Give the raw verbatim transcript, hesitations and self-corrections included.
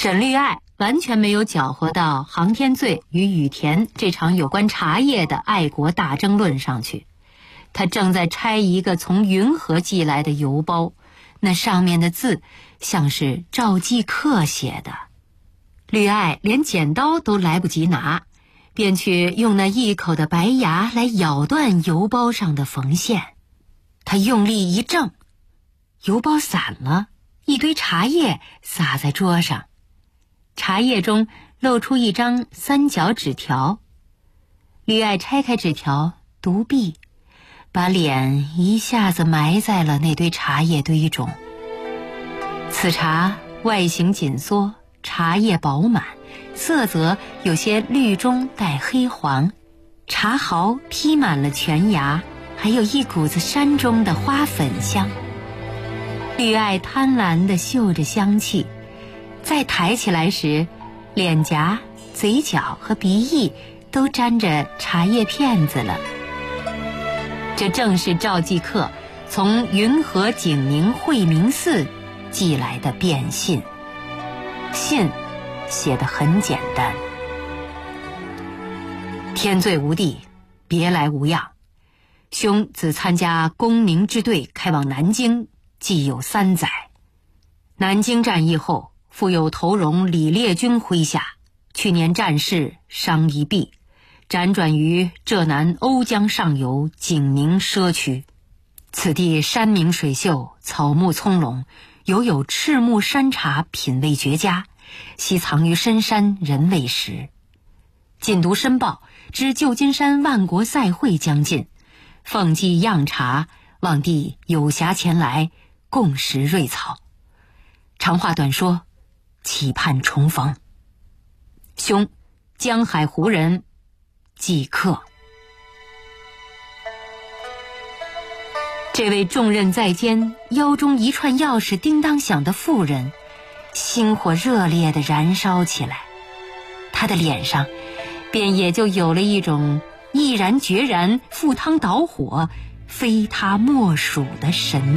沈绿爱完全没有搅和到航天罪与羽田这场有关茶叶的爱国大争论上去。他正在拆一个从云河寄来的邮包，那上面的字像是赵继克写的。绿爱连剪刀都来不及拿，便去用那一口的白牙来咬断邮包上的缝线。他用力一挣，邮包散了，一堆茶叶洒在桌上，茶叶中露出一张三角纸条。绿爱拆开纸条，独臂，把脸一下子埋在了那堆茶叶堆中。此茶外形紧缩，茶叶饱满，色泽有些绿中带黑黄，茶毫披满了全牙，还有一股子山中的花粉香。绿爱贪婪地嗅着香气，再抬起来时，脸颊、嘴角和鼻翼都沾着茶叶片子了。这正是赵继克从云河景宁惠明寺寄来的便信。信写得很简单：天罪无地，别来无恙。兄自参加攻宁之队开往南京，既有三载。南京战役后，复有头荣李烈钧麾下，去年战事伤一臂，辗转于浙南瓯江上游景宁畲区。此地山明水秀，草木葱茏，犹有赤木山茶品味绝佳，悉藏于深山，人未识。禁毒申报，知旧金山万国赛会将近，奉寄样茶，望弟有暇前来共食瑞草。长话短说，期盼重逢。兄，江海湖人，继克。这位重任在肩，腰中一串钥匙叮当响的妇人，心火热烈地燃烧起来，她的脸上便也就有了一种毅然决然赴汤蹈火非他莫属的神